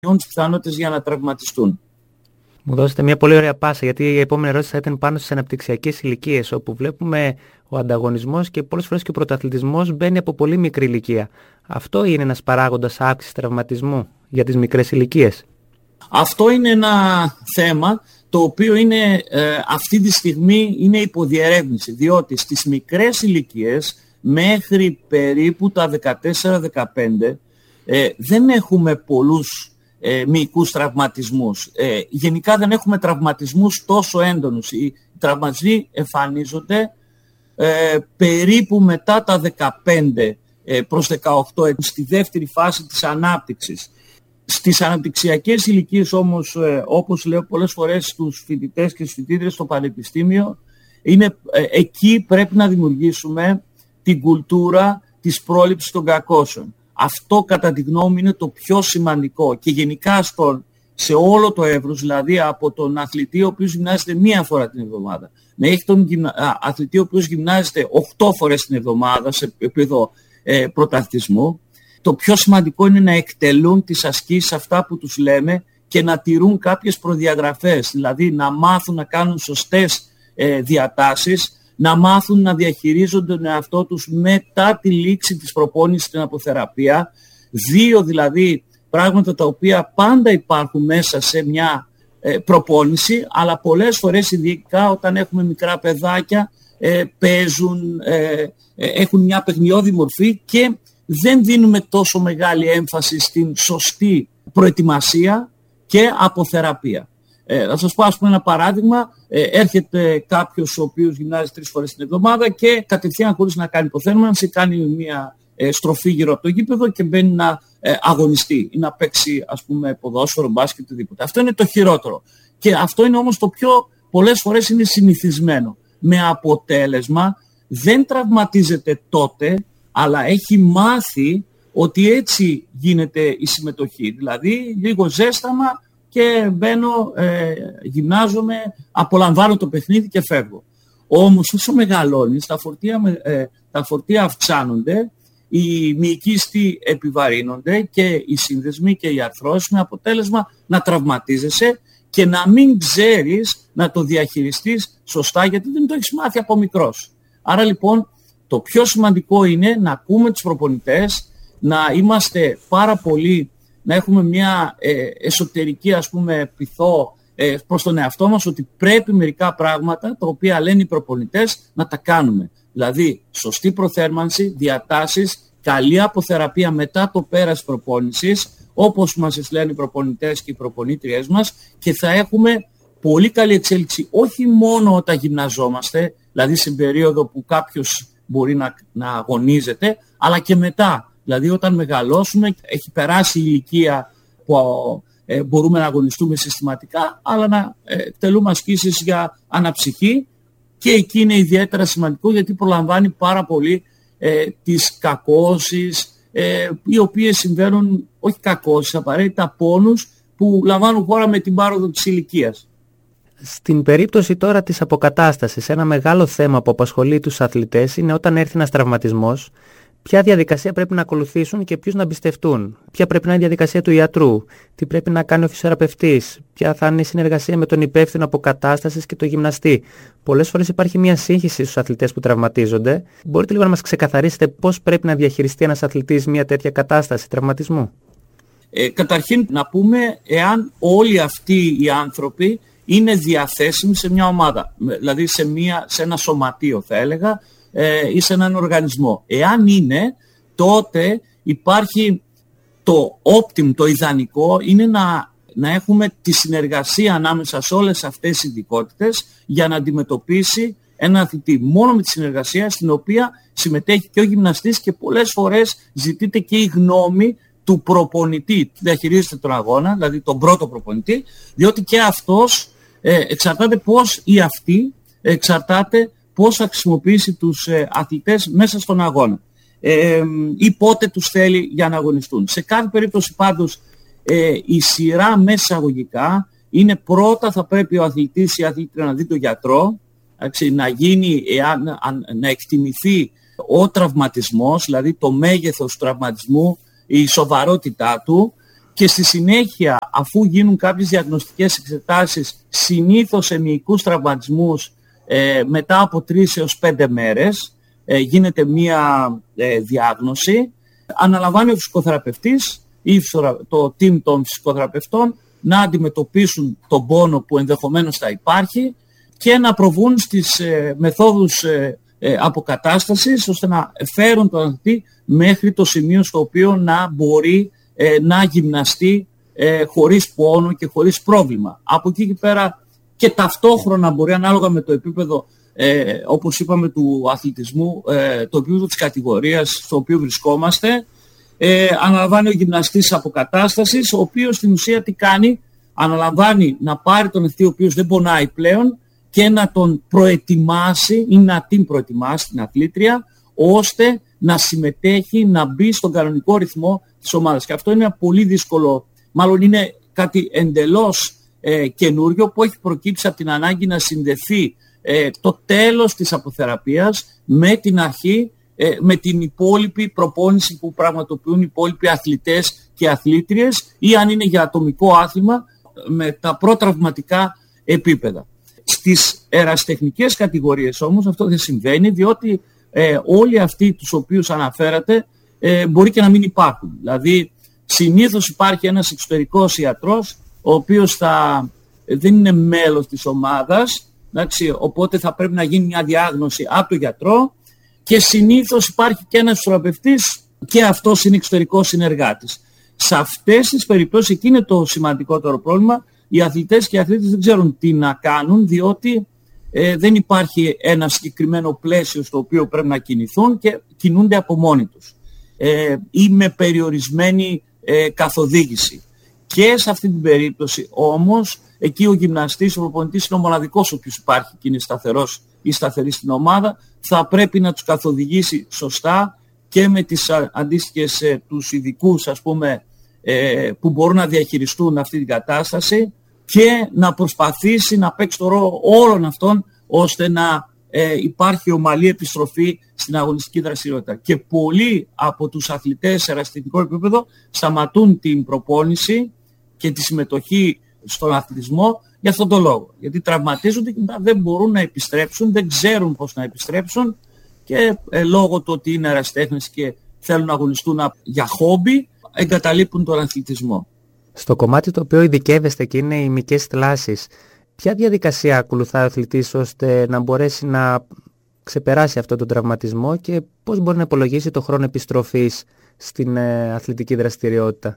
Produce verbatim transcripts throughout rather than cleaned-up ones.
τις πιθανότητες για να τραυματιστούν. Μου δώσετε μια πολύ ωραία πάσα, γιατί η επόμενη ερώτηση θα ήταν πάνω στις αναπτυξιακές ηλικίες, όπου βλέπουμε ο ανταγωνισμός και πολλές φορές και ο πρωταθλητισμός μπαίνει από πολύ μικρή ηλικία. Αυτό είναι ένας παράγοντας αύξησης τραυματισμού για τις μικρές ηλικίες? Αυτό είναι ένα θέμα το οποίο είναι, ε, αυτή τη στιγμή είναι υποδιερεύνηση, διότι στις μικρές ηλικίες μέχρι περίπου τα δεκατέσσερα δεκαπέντε ε, δεν έχουμε πολλούς ε, μυϊκούς τραυματισμούς. Ε, γενικά δεν έχουμε τραυματισμούς τόσο έντονους. Οι τραυματισμοί εμφανίζονται ε, περίπου μετά τα δεκαπέντε ε, προς δεκαοκτώ έτους, στη δεύτερη φάση της ανάπτυξης. Στις αναπτυξιακές ηλικίες όμως, ε, όπως λέω πολλές φορές στους φοιτητές και στις φοιτήτρες στο πανεπιστήμιο, είναι, ε, εκεί πρέπει να δημιουργήσουμε την κουλτούρα της πρόληψης των κακώσεων. Αυτό κατά τη γνώμη είναι το πιο σημαντικό και γενικά στον, σε όλο το εύρος, δηλαδή από τον αθλητή ο οποίος γυμνάζεται μία φορά την εβδομάδα μέχρι τον γυμνα... α, αθλητή ο οποίος γυμνάζεται οκτώ φορές την εβδομάδα σε επίπεδο ε, πρωταθλητισμού. Το πιο σημαντικό είναι να εκτελούν τις ασκήσεις αυτά που τους λέμε και να τηρούν κάποιες προδιαγραφές, δηλαδή να μάθουν να κάνουν σωστές ε, διατάσεις, να μάθουν να διαχειρίζονται τον εαυτό τους μετά τη λήξη της προπόνησης στην αποθεραπεία. Δύο δηλαδή πράγματα τα οποία πάντα υπάρχουν μέσα σε μια ε, προπόνηση, αλλά πολλές φορές ειδικά όταν έχουμε μικρά παιδάκια ε, παίζουν, ε, ε, έχουν μια παιχνιώδη μορφή και δεν δίνουμε τόσο μεγάλη έμφαση στην σωστή προετοιμασία και αποθεραπεία. Ε, θα σας πω ας πούμε ένα παράδειγμα. Ε, έρχεται κάποιος ο οποίος γυμνάζει τρεις φορές την εβδομάδα και κατευθείαν χωρίς να κάνει υποθέρμανση κάνει μια ε, στροφή γύρω από το γήπεδο και μπαίνει να ε, αγωνιστεί ή να παίξει ας πούμε ποδόσφαιρο, μπάσκετ, οτιδήποτε. Αυτό είναι το χειρότερο. Και αυτό είναι όμως το πιο πολλές φορές είναι συνηθισμένο. Με αποτέλεσμα δεν τραυματίζεται τότε, αλλά έχει μάθει ότι έτσι γίνεται η συμμετοχή. Δηλαδή λίγο ζέσταμα και μπαίνω, ε, γυμνάζομαι, απολαμβάνω το παιχνίδι και φεύγω. Όμως όσο μεγαλώνεις, τα φορτία, ε, τα φορτία αυξάνονται, οι μυϊκοί ιστοί επιβαρύνονται και οι σύνδεσμοι και οι αρθρώσεις, με αποτέλεσμα να τραυματίζεσαι και να μην ξέρεις να το διαχειριστείς σωστά, γιατί δεν το έχεις μάθει από μικρός. Άρα λοιπόν το πιο σημαντικό είναι να ακούμε τους προπονητές, να είμαστε πάρα πολύ, να έχουμε μια ε, εσωτερική ας πούμε πειθό ε, προς τον εαυτό μας ότι πρέπει μερικά πράγματα τα οποία λένε οι προπονητές να τα κάνουμε. Δηλαδή σωστή προθέρμανση, διατάσεις, καλή αποθεραπεία μετά το πέρας προπόνησης, όπως μας λένε οι προπονητές και οι προπονήτριές μας, και θα έχουμε πολύ καλή εξέλιξη όχι μόνο όταν γυμναζόμαστε, δηλαδή στην περίοδο που κάποιος μπορεί να, να αγωνίζεται, αλλά και μετά. Δηλαδή όταν μεγαλώσουμε, έχει περάσει η ηλικία που ε, μπορούμε να αγωνιστούμε συστηματικά, αλλά να ε, εκτελούμε ασκήσεις για αναψυχή, και εκεί είναι ιδιαίτερα σημαντικό γιατί προλαμβάνει πάρα πολύ ε, τις κακώσεις, ε, οι οποίες συμβαίνουν, όχι κακώσεις απαραίτητα, πόνους που λαμβάνουν χώρα με την πάροδο της ηλικίας. Στην περίπτωση τώρα της αποκατάστασης, ένα μεγάλο θέμα που απασχολεί τους αθλητές είναι όταν έρθει ένας τραυματισμός, ποια διαδικασία πρέπει να ακολουθήσουν και ποιους να εμπιστευτούν. Ποια πρέπει να είναι η διαδικασία του ιατρού, τι πρέπει να κάνει ο φυσιοθεραπευτής, ποια θα είναι η συνεργασία με τον υπεύθυνο αποκατάστασης και τον γυμναστή. Πολλές φορές υπάρχει μια σύγχυση στους αθλητές που τραυματίζονται. Μπορείτε λίγο να μας ξεκαθαρίσετε πώς πρέπει να διαχειριστεί ένας αθλητής μια τέτοια κατάσταση τραυματισμού? Ε, καταρχήν να πούμε εάν όλοι αυτοί οι άνθρωποι είναι διαθέσιμοι σε μια ομάδα, δηλαδή σε, μια, σε ένα σωματείο θα έλεγα, ε, ή σε έναν οργανισμό. Εάν είναι, τότε υπάρχει το optimum, το ιδανικό είναι να, να έχουμε τη συνεργασία ανάμεσα σε όλες αυτές τις ειδικότητες για να αντιμετωπίσει ένα αθλητή. Μόνο με τη συνεργασία στην οποία συμμετέχει και ο γυμναστής και πολλές φορές ζητείται και η γνώμη του προπονητή που διαχειρίζεται τον αγώνα, δηλαδή τον πρώτο προπονητή, διότι και αυτός ε, εξαρτάται πώς ή αυτή εξαρτάται πώς θα χρησιμοποιήσει τους ε, αθλητές μέσα στον αγώνα ε, ή πότε τους θέλει για να αγωνιστούν. Σε κάθε περίπτωση πάντως ε, η σειρά μέσα εισαγωγικά είναι πρώτα θα πρέπει ο αθλητής ή η αθλήτρια να δει τον γιατρό, έτσι, να γίνει, εάν, να εκτιμηθεί ο τραυματισμός, δηλαδή το μέγεθος του τραυματισμού, η σοβαρότητά του, και στη συνέχεια, αφού γίνουν κάποιες διαγνωστικές εξετάσεις, συνήθως σε μυϊκούς τραυματισμούς, ε, μετά από τρεις έως πέντε μέρες ε, γίνεται μία ε, διάγνωση. Αναλαμβάνει ο φυσικοθεραπευτής ή το team των φυσικοθεραπευτών να αντιμετωπίσουν τον πόνο που ενδεχομένως θα υπάρχει και να προβούν στις ε, μεθόδους ε, ε, αποκατάστασης, ώστε να φέρουν τον αθλητή μέχρι το σημείο στο οποίο να μπορεί ε, να γυμναστεί ε, χωρίς πόνο και χωρίς πρόβλημα. Από εκεί και πέρα και ταυτόχρονα μπορεί, ανάλογα με το επίπεδο, ε, όπως είπαμε, του αθλητισμού, ε, το επίπεδο της κατηγορίας στο οποίο βρισκόμαστε, ε, αναλαμβάνει ο γυμναστής αποκατάστασης, ο οποίος στην ουσία τι κάνει? Αναλαμβάνει να πάρει τον αθλητή ο οποίος δεν πονάει πλέον και να τον προετοιμάσει ή να την προετοιμάσει την αθλήτρια, ώστε να συμμετέχει, να μπει στον κανονικό ρυθμό της ομάδας. Και αυτό είναι ένα πολύ δύσκολο, μάλλον είναι κάτι εντελώς ε, καινούριο, που έχει προκύψει από την ανάγκη να συνδεθεί ε, το τέλος της αποθεραπείας με την αρχή, ε, με την υπόλοιπη προπόνηση που πραγματοποιούν οι υπόλοιποι αθλητές και αθλήτριες, ή αν είναι για ατομικό άθλημα, με τα προτραυματικά επίπεδα. Στις ερασιτεχνικές κατηγορίες όμως αυτό δεν συμβαίνει, διότι ε, όλοι αυτοί τους οποίους αναφέρατε ε, μπορεί και να μην υπάρχουν. Δηλαδή συνήθως υπάρχει ένας εξωτερικός ιατρός, ο οποίος θα, δεν είναι μέλος της ομάδας, εντάξει, οπότε θα πρέπει να γίνει μια διάγνωση από τον γιατρό, και συνήθως υπάρχει και ένας θεραπευτής, και αυτός είναι εξωτερικός συνεργάτης. Σε αυτές τις περιπτώσεις, εκεί είναι το σημαντικότερο πρόβλημα. Οι αθλητές και οι αθλήτες δεν ξέρουν τι να κάνουν, διότι ε, δεν υπάρχει ένα συγκεκριμένο πλαίσιο στο οποίο πρέπει να κινηθούν και κινούνται από μόνοι τους ε, ή με περιορισμένη ε, καθοδήγηση. Και σε αυτή την περίπτωση όμως, εκεί ο γυμναστής, ο προπονητής είναι ο μοναδικός ο οποίος υπάρχει και είναι σταθερός ή σταθερή στην ομάδα, θα πρέπει να τους καθοδηγήσει σωστά και με τις αντίστοιχες ε, τους ειδικούς, ας πούμε, ε, που μπορούν να διαχειριστούν αυτή την κατάσταση, και να προσπαθήσει να παίξει το ρόλο όλων αυτών, ώστε να ε, υπάρχει ομαλή επιστροφή στην αγωνιστική δραστηριότητα. Και πολλοί από τους αθλητές σε ερασιτεχνικό επίπεδο σταματούν την προπόνηση και τη συμμετοχή στον αθλητισμό για αυτόν τον λόγο. Γιατί τραυματίζονται και μετά δεν μπορούν να επιστρέψουν, δεν ξέρουν πώς να επιστρέψουν, και ε, λόγω του ότι είναι ερασιτέχνες και θέλουν να αγωνιστούν για χόμπι, εγκαταλείπουν τον αθλητισμό. Στο κομμάτι το οποίο ειδικεύεστε και είναι οι μυϊκές θλάσσεις, ποια διαδικασία ακολουθάει ο αθλητής ώστε να μπορέσει να ξεπεράσει αυτόν τον τραυματισμό, και πώς μπορεί να υπολογίσει το χρόνο επιστροφής στην ε, αθλητική δραστηριότητα?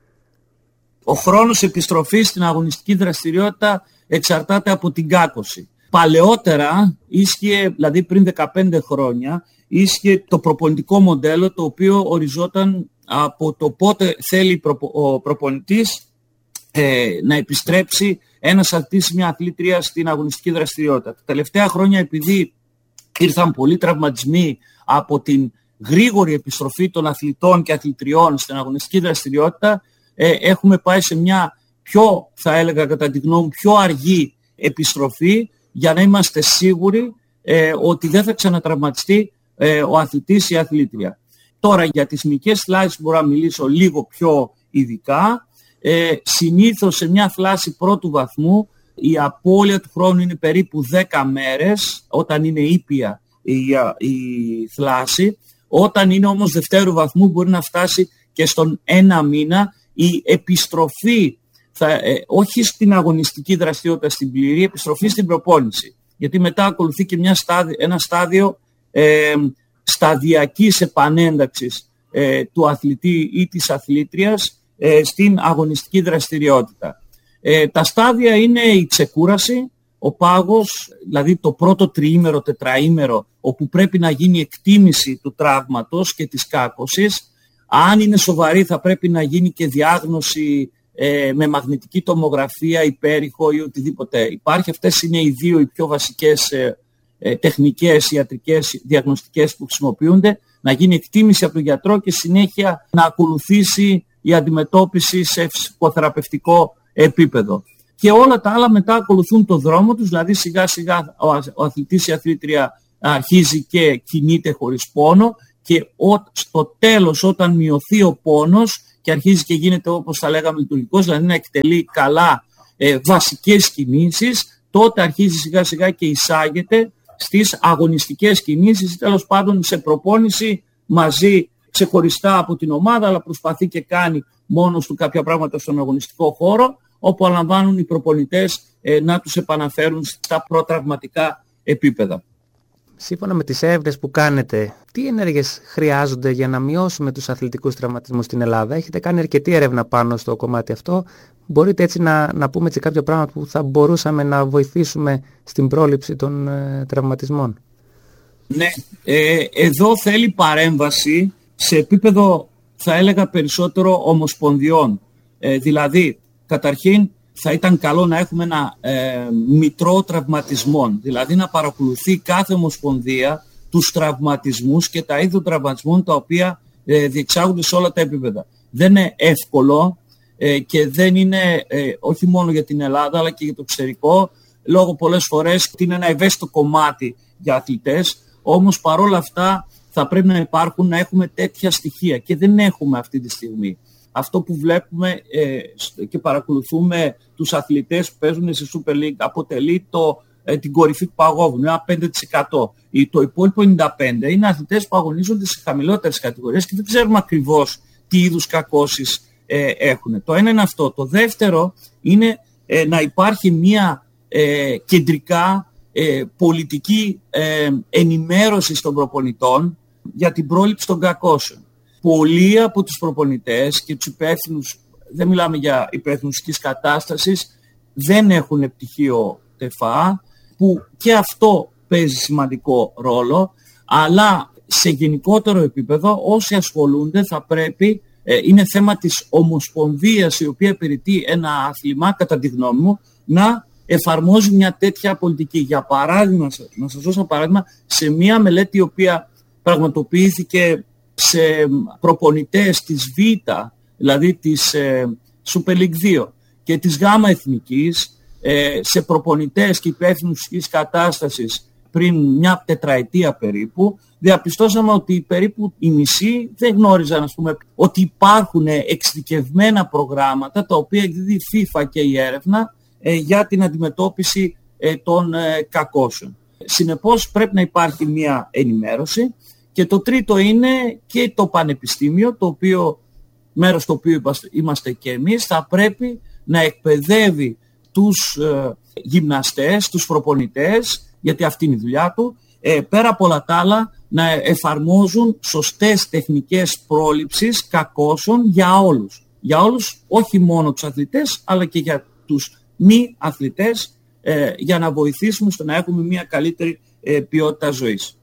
Ο χρόνος επιστροφής στην αγωνιστική δραστηριότητα εξαρτάται από την κάκωση. Παλαιότερα ίσχυε, δηλαδή πριν δεκαπέντε χρόνια, ίσχυε το προπονητικό μοντέλο, το οποίο οριζόταν από το πότε θέλει ο προπονητής ε, να επιστρέψει ένας αθλητής ή μια αθλήτρια στην αγωνιστική δραστηριότητα. Τα τελευταία χρόνια, επειδή ήρθαν πολλοί τραυματισμοί από την γρήγορη επιστροφή των αθλητών και αθλητριών στην αγωνιστική δραστηριότητα, ε, έχουμε πάει σε μια πιο, θα έλεγα κατά τη γνώμη, πιο αργή επιστροφή, για να είμαστε σίγουροι ε, ότι δεν θα ξανατραυματιστεί ε, ο αθλητής ή η αθλήτρια. Τώρα για τις μυϊκές θλάσσεις μπορώ να μιλήσω λίγο πιο ειδικά. Ε, συνήθως σε μια θλάση πρώτου βαθμού η απώλεια του χρόνου είναι περίπου δέκα μέρες, όταν είναι ήπια η, η θλάση. Όταν είναι όμως δευτέρου βαθμού μπορεί να φτάσει και στον ένα μήνα. Η επιστροφή, θα, ε, όχι στην αγωνιστική δραστηριότητα στην πλήρη, επιστροφή στην προπόνηση. Γιατί μετά ακολουθεί και μια στάδιο, ένα στάδιο ε, σταδιακής επανένταξης ε, του αθλητή ή της αθλήτριας ε, στην αγωνιστική δραστηριότητα. Ε, τα στάδια είναι η ξεκούραση, ο πάγος, δηλαδή το πρώτο τριήμερο, τετραήμερο, όπου πρέπει να γίνει εκτίμηση του τραύματος και της κάκωσης. Αν είναι σοβαρή θα πρέπει να γίνει και διάγνωση ε, με μαγνητική τομογραφία, υπέρηχο ή οτιδήποτε υπάρχει. Αυτές είναι οι δύο οι πιο βασικές ε, ε, τεχνικές, ιατρικές, διαγνωστικές που χρησιμοποιούνται. Να γίνει εκτίμηση από τον γιατρό και συνέχεια να ακολουθήσει η αντιμετώπιση σε ψυχοθεραπευτικό επίπεδο. Και όλα τα άλλα μετά ακολουθούν το δρόμο τους, δηλαδή σιγά σιγά ο αθλητής ή η αθλήτρια αρχίζει και κινείται χωρίς πόνο, και στο τέλος, όταν μειωθεί ο πόνος και αρχίζει και γίνεται, όπως θα λέγαμε, λειτουργικός, δηλαδή να εκτελεί καλά ε, βασικές κινήσεις, τότε αρχίζει σιγά σιγά και εισάγεται στις αγωνιστικές κινήσεις, τέλος πάντων σε προπόνηση μαζί ξεχωριστά από την ομάδα, αλλά προσπαθεί και κάνει μόνος του κάποια πράγματα στον αγωνιστικό χώρο, όπου αναλαμβάνουν οι προπονητές ε, να τους επαναφέρουν στα προτραυματικά επίπεδα. Σύμφωνα με τις έρευνες που κάνετε, τι ενέργειες χρειάζονται για να μειώσουμε τους αθλητικούς τραυματισμούς στην Ελλάδα? Έχετε κάνει αρκετή έρευνα πάνω στο κομμάτι αυτό. Μπορείτε έτσι να, να πούμε έτσι κάποια πράγματα που θα μπορούσαμε να βοηθήσουμε στην πρόληψη των ε, τραυματισμών? Ναι, ε, εδώ θέλει παρέμβαση σε επίπεδο, θα έλεγα, περισσότερο ομοσπονδιών. Ε, δηλαδή, καταρχήν, θα ήταν καλό να έχουμε ένα ε, μητρό τραυματισμών, δηλαδή να παρακολουθεί κάθε ομοσπονδία τους τραυματισμούς και τα είδη τραυματισμών τα οποία ε, διεξάγονται σε όλα τα επίπεδα. Δεν είναι εύκολο ε, και δεν είναι ε, όχι μόνο για την Ελλάδα αλλά και για το εξωτερικό, λόγω πολλές φορές ότι είναι ένα ευαίσθητο κομμάτι για αθλητές, όμως παρόλα αυτά θα πρέπει να υπάρχουν, να έχουμε τέτοια στοιχεία και δεν έχουμε αυτή τη στιγμή. Αυτό που βλέπουμε ε, και παρακολουθούμε τους αθλητές που παίζουν στη Super League αποτελεί το, ε, την κορυφή του παγόβουνου, ένα πέντε τοις εκατό. Το υπόλοιπο ενενήντα πέντε τοις εκατό είναι αθλητές που αγωνίζονται σε χαμηλότερες κατηγορίες και δεν ξέρουμε ακριβώς τι είδους κακώσεις ε, έχουν. Το ένα είναι αυτό. Το δεύτερο είναι ε, να υπάρχει μια ε, κεντρικά ε, πολιτική ε, ενημέρωση των προπονητών για την πρόληψη των κακώσεων. Πολλοί από τους προπονητές και τους υπεύθυνους, δεν μιλάμε για υπεύθυνους της κατάστασης, δεν έχουν πτυχίο ΤΕΦΑ, που και αυτό παίζει σημαντικό ρόλο, αλλά σε γενικότερο επίπεδο όσοι ασχολούνται θα πρέπει, ε, είναι θέμα της ομοσπονδίας η οποία υπηρετεί ένα άθλημα, κατά τη γνώμη μου, να εφαρμόζει μια τέτοια πολιτική. Για παράδειγμα, να σας δώσω ένα παράδειγμα, σε μια μελέτη η οποία πραγματοποιήθηκε σε προπονητές της Β, δηλαδή της ε, Super League δύο και της Γ Εθνικής, ε, σε προπονητές και υπεύθυνους της κατάστασης πριν μια τετραετία περίπου, διαπιστώσαμε ότι περίπου οι μισοί δεν γνώριζαν, ας πούμε, ότι υπάρχουν εξειδικευμένα προγράμματα τα οποία εκδίδει η FIFA και η έρευνα ε, για την αντιμετώπιση ε, των ε, κακώσεων. Συνεπώς πρέπει να υπάρχει μια ενημέρωση. Και το τρίτο είναι και το πανεπιστήμιο, το οποίο, μέρος το οποίο είμαστε και εμείς, θα πρέπει να εκπαιδεύει τους ε, γυμναστές, τους προπονητές, γιατί αυτή είναι η δουλειά του, ε, πέρα από όλα τα άλλα, να εφαρμόζουν σωστές τεχνικές πρόληψης κακώσεων για όλους. Για όλους, όχι μόνο τους αθλητές, αλλά και για τους μη αθλητές, ε, για να βοηθήσουμε στο να έχουμε μια καλύτερη ε, ποιότητα ζωής.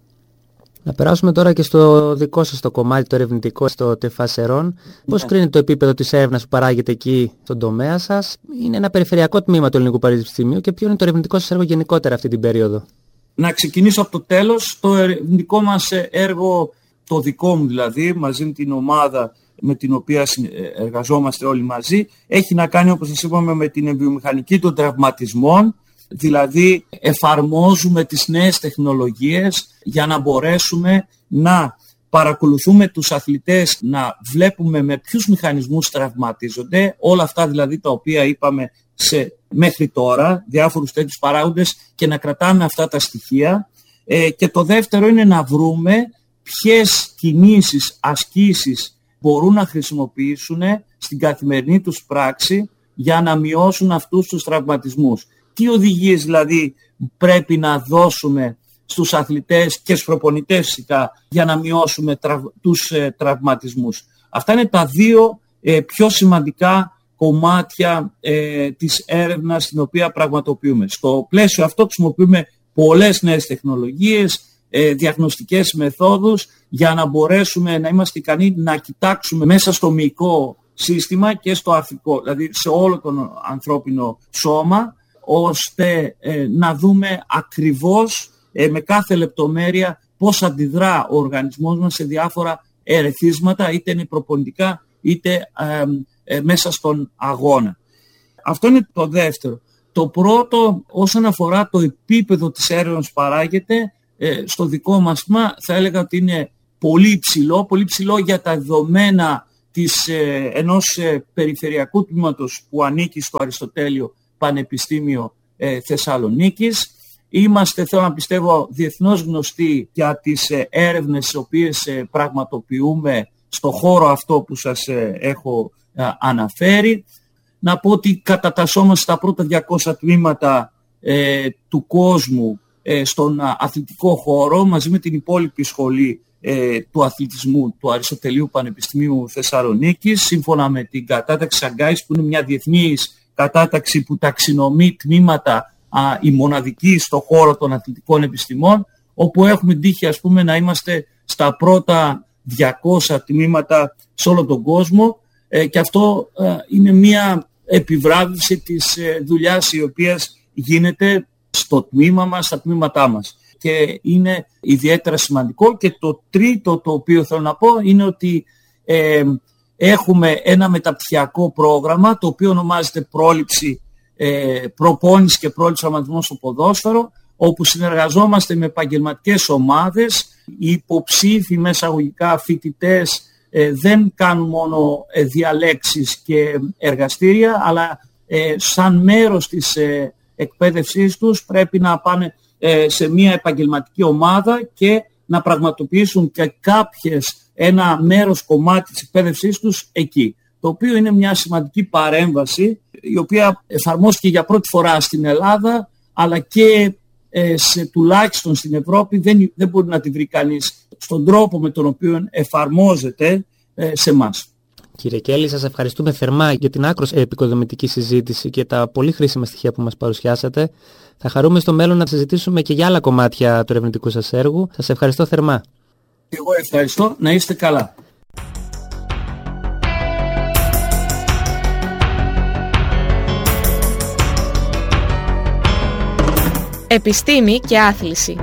Να περάσουμε τώρα και στο δικό σας το κομμάτι, το ερευνητικό, στο ΤΕΦΑ Σερών. Πώς yeah. κρίνετε το επίπεδο της έρευνας που παράγεται εκεί στον τομέα σας? Είναι ένα περιφερειακό τμήμα του Ελληνικού Πανεπιστημίου και ποιο είναι το ερευνητικό σας έργο γενικότερα αυτή την περίοδο? Να ξεκινήσω από το τέλος. Το ερευνητικό μας έργο, το δικό μου δηλαδή, μαζί με την ομάδα με την οποία εργαζόμαστε όλοι μαζί, έχει να κάνει, όπως σας είπαμε, με την βιομηχανική των τραυματισμών. Δηλαδή εφαρμόζουμε τις νέες τεχνολογίες για να μπορέσουμε να παρακολουθούμε τους αθλητές, να βλέπουμε με ποιους μηχανισμούς τραυματίζονται, όλα αυτά δηλαδή τα οποία είπαμε σε, μέχρι τώρα, διάφορους τέτοιους παράγοντες, και να κρατάμε αυτά τα στοιχεία. Ε, και το δεύτερο είναι να βρούμε ποιες κινήσεις, ασκήσεις μπορούν να χρησιμοποιήσουν στην καθημερινή τους πράξη για να μειώσουν αυτούς τους τραυματισμούς. Τι οδηγίες δηλαδή πρέπει να δώσουμε στους αθλητές και στους προπονητές φυσικά για να μειώσουμε τραυ, τους ε, τραυματισμούς. Αυτά είναι τα δύο ε, πιο σημαντικά κομμάτια ε, της έρευνας την οποία πραγματοποιούμε. Στο πλαίσιο αυτό χρησιμοποιούμε πολλές νέες τεχνολογίες, ε, διαγνωστικές μεθόδους για να μπορέσουμε να είμαστε ικανοί να κοιτάξουμε μέσα στο μυϊκό σύστημα και στο αρθρικό, δηλαδή σε όλο το ανθρώπινο σώμα, ώστε ε, να δούμε ακριβώς ε, με κάθε λεπτομέρεια πώς αντιδρά ο οργανισμός μας σε διάφορα ερεθίσματα, είτε είναι προπονητικά είτε ε, ε, μέσα στον αγώνα. Αυτό είναι το δεύτερο. Το πρώτο, όσον αφορά το επίπεδο της έρευνας που παράγεται, ε, στο δικό μας τμήμα θα έλεγα ότι είναι πολύ υψηλό, πολύ υψηλό για τα δεδομένα της, ε, ενός ε, περιφερειακού τμήματος που ανήκει στο Αριστοτέλειο Πανεπιστήμιο ε, Θεσσαλονίκης. Είμαστε, θέλω να πιστεύω, διεθνώς γνωστοί για τις ε, έρευνες τις οποίες ε, πραγματοποιούμε στο χώρο αυτό που σας ε, έχω ε, αναφέρει. Να πω ότι κατατασσόμαστε στα πρώτα διακόσια τμήματα ε, του κόσμου ε, στον αθλητικό χώρο, μαζί με την υπόλοιπη σχολή ε, του αθλητισμού του Αριστοτελείου Πανεπιστημίου Θεσσαλονίκης, σύμφωνα με την κατάταξη Σαγκάης, που είναι μια διεθνής κατάταξη που ταξινομεί τμήματα α, η μοναδική στον χώρο των αθλητικών επιστημών, όπου έχουμε τύχει, ας πούμε, να είμαστε στα πρώτα διακόσια τμήματα σε όλο τον κόσμο, ε, και αυτό ε, είναι μια επιβράβευση της ε, δουλειάς η οποία γίνεται στο τμήμα μας, στα τμήματά μας. Και είναι ιδιαίτερα σημαντικό. Και το τρίτο το οποίο θέλω να πω είναι ότι ε, έχουμε ένα μεταπτυχιακό πρόγραμμα το οποίο ονομάζεται πρόληψη, ε, προπόνηση και πρόληψη τραυματισμών στο ποδόσφαιρο, όπου συνεργαζόμαστε με επαγγελματικές ομάδες. Οι υποψήφοι με εισαγωγικά φοιτητές ε, δεν κάνουν μόνο ε, διαλέξεις και εργαστήρια, αλλά ε, σαν μέρος της ε, εκπαίδευσής τους πρέπει να πάνε ε, σε μια επαγγελματική ομάδα και να πραγματοποιήσουν και κάποιες, ένα μέρος κομμάτι της εκπαίδευσής τους εκεί. Το οποίο είναι μια σημαντική παρέμβαση, η οποία εφαρμόστηκε για πρώτη φορά στην Ελλάδα, αλλά και ε, σε, τουλάχιστον στην Ευρώπη δεν, δεν μπορεί να τη βρει κανείς στον τρόπο με τον οποίο εφαρμόζεται ε, σε εμάς. Κύριε Κέλλη, σας ευχαριστούμε θερμά για την άκρως επικοδομητική συζήτηση και τα πολύ χρήσιμα στοιχεία που μας παρουσιάσατε. Θα χαρούμε στο μέλλον να συζητήσουμε και για άλλα κομμάτια του ερευνητικού σας έργου. Σας ευχαριστώ θερμά. Εγώ ευχαριστώ. Να είστε καλά. Επιστήμη και άθληση.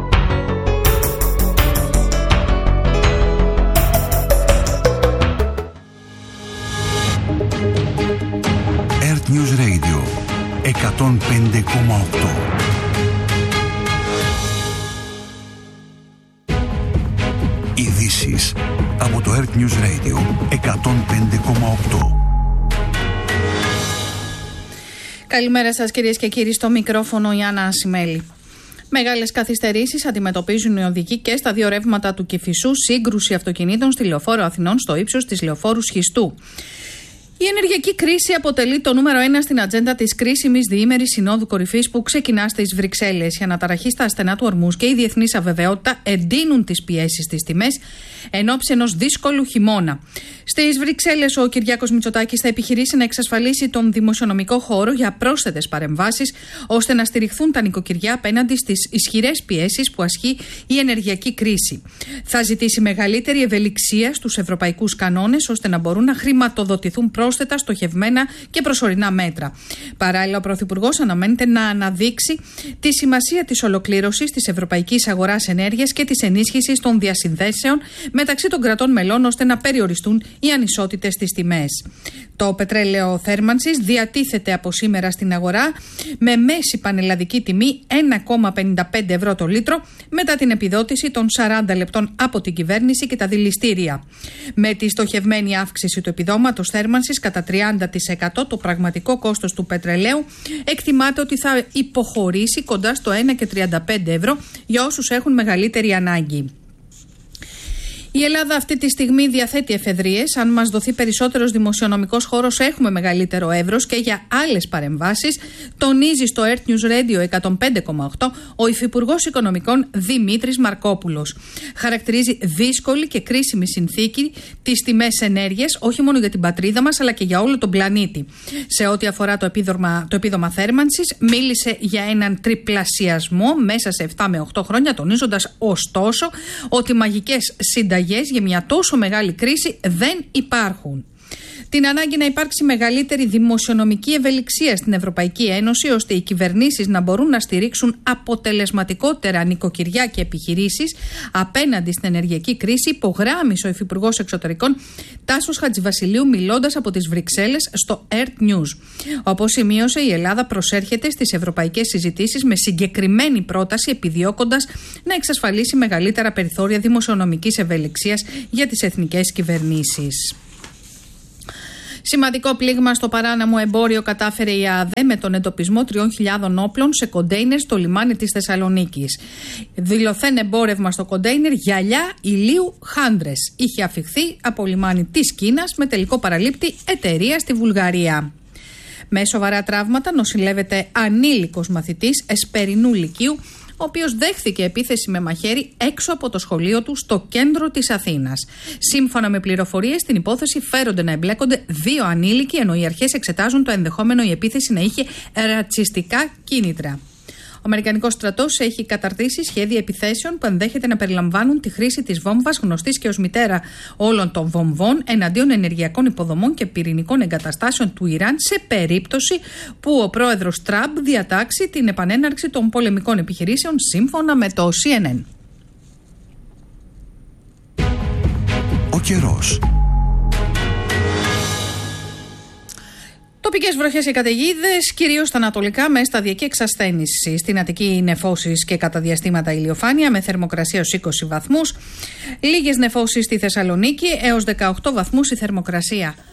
Earth News Radio εκατόν πέντε κόμμα οκτώ. Ειδήσεις από το Earth News Radio εκατόν πέντε κόμμα οκτώ. Καλημέρα σας κυρίες και κύριοι, στο μικρόφωνο η Άννα Ασημέλη. Μεγάλες καθυστερήσεις αντιμετωπίζουν οι οδικοί και στα δύο ρεύματα του Κηφισού, σύγκρουση αυτοκινήτων στη Λεωφόρο Αθηνών στο ύψος της Λεωφόρου Σχιστού. Η ενεργειακή κρίση αποτελεί το νούμερο ένα στην ατζέντα της κρίσιμης διήμερης συνόδου κορυφής που ξεκινά στις Βρυξέλλες. Η αναταραχή στα στενά του Ορμούς και η διεθνής αβεβαιότητα εντείνουν τις πιέσεις στις τιμές εν ώψη ενός δύσκολου χειμώνα. Στις Βρυξέλλες, ο Κυριάκος Μητσοτάκης θα επιχειρήσει να εξασφαλίσει τον δημοσιονομικό χώρο για πρόσθετες παρεμβάσεις, ώστε να στηριχθούν τα νοικοκυριά απέναντι στις ισχυρές πιέσεις που ασκεί η ενεργειακή κρίση. Θα ζητήσει μεγαλύτερη ευελιξία στους ευρωπαϊκούς κανόνες, ώστε να μπορούν να χρηματοδοτηθούν πρόσθετα στοχευμένα και προσωρινά μέτρα. Παράλληλα, ο Πρωθυπουργός αναμένεται να αναδείξει τη σημασία της ολοκλήρωσης της ευρωπαϊκής αγοράς ενέργειας και της ενίσχυσης των διασυνδέσεων μεταξύ των κρατών μελών, ώστε να περιοριστούν οι ανισότητες στις τιμές. Το πετρέλαιο θέρμανσης διατίθεται από σήμερα στην αγορά με μέση πανελλαδική τιμή ένα κόμμα πενήντα πέντε ευρώ το λίτρο, μετά την επιδότηση των σαράντα λεπτών από την κυβέρνηση και τα δηληστήρια. Με τη στοχευμένη αύξηση του επιδόματος θέρμανσης κατά τριάντα τοις εκατό, το πραγματικό κόστος του πετρελαίου εκτιμάται ότι θα υποχωρήσει κοντά στο ένα κόμμα τριάντα πέντε ευρώ για όσους έχουν μεγαλύτερη ανάγκη. Η Ελλάδα αυτή τη στιγμή διαθέτει εφεδρείες. Αν μας δοθεί περισσότερος δημοσιονομικός χώρος, έχουμε μεγαλύτερο εύρος και για άλλες παρεμβάσεις, τονίζει στο Earth News Radio εκατόν πέντε κόμμα οκτώ ο Υφυπουργός Οικονομικών Δημήτρης Μαρκόπουλος. Χαρακτηρίζει δύσκολη και κρίσιμη συνθήκη τις τιμές ενέργειας, όχι μόνο για την πατρίδα μας, αλλά και για όλο τον πλανήτη. Σε ό,τι αφορά το επίδομα, το επίδομα θέρμανσης, μίλησε για έναν τριπλασιασμό μέσα σε επτά με οκτώ χρόνια, τονίζοντας ωστόσο ότι μαγικές συνταγές για μια τόσο μεγάλη κρίση δεν υπάρχουν. Την ανάγκη να υπάρξει μεγαλύτερη δημοσιονομική ευελιξία στην Ευρωπαϊκή Ένωση, ώστε οι κυβερνήσεις να μπορούν να στηρίξουν αποτελεσματικότερα νοικοκυριά και επιχειρήσεις απέναντι στην ενεργειακή κρίση, υπογράμμισε ο Υφυπουργός Εξωτερικών Τάσος Χατζηβασιλείου, μιλώντας από τις Βρυξέλλες στο Earth News. Όπως σημείωσε, η Ελλάδα προσέρχεται στις ευρωπαϊκές συζητήσεις με συγκεκριμένη πρόταση, επιδιώκοντας να εξασφαλίσει μεγαλύτερα περιθώρια δημοσιονομικής ευελιξίας για τις εθνικές κυβερνήσεις. Σημαντικό πλήγμα στο παράνομο εμπόριο κατάφερε η ΑΔΕ με τον εντοπισμό τριών χιλιάδων όπλων σε κοντέινερ στο λιμάνι της Θεσσαλονίκης. Δηλωθέν εμπόρευμα στο κοντέινερ γυαλιά ηλίου χάντρες. Είχε αφιχθεί από λιμάνι της Κίνας με τελικό παραλήπτη εταιρεία στη Βουλγαρία. Με σοβαρά τραύματα νοσηλεύεται ανήλικος μαθητής Εσπερινού Λυκείου, ο οποίος δέχθηκε επίθεση με μαχαίρι έξω από το σχολείο του στο κέντρο της Αθήνας. Σύμφωνα με πληροφορίες, στην υπόθεση φέρονται να εμπλέκονται δύο ανήλικοι, ενώ οι αρχές εξετάζουν το ενδεχόμενο η επίθεση να είχε ρατσιστικά κίνητρα. Ο Αμερικανικός στρατός έχει καταρτήσει σχέδια επιθέσεων που ενδέχεται να περιλαμβάνουν τη χρήση της βόμβας, γνωστής και ως μητέρα όλων των βομβών, εναντίον ενεργειακών υποδομών και πυρηνικών εγκαταστάσεων του Ιράν, σε περίπτωση που ο πρόεδρος Τραμπ διατάξει την επανέναρξη των πολεμικών επιχειρήσεων, σύμφωνα με το σι εν εν. Ο καιρός. Τοπικές βροχές και καταιγίδες, κυρίως στα ανατολικά, με σταδιακή εξασθένηση. Στην Αττική νεφώσεις και κατά διαστήματα ηλιοφάνεια, με θερμοκρασία ως είκοσι βαθμούς. Λίγες νεφώσεις στη Θεσσαλονίκη, έως δεκαοκτώ βαθμούς η θερμοκρασία.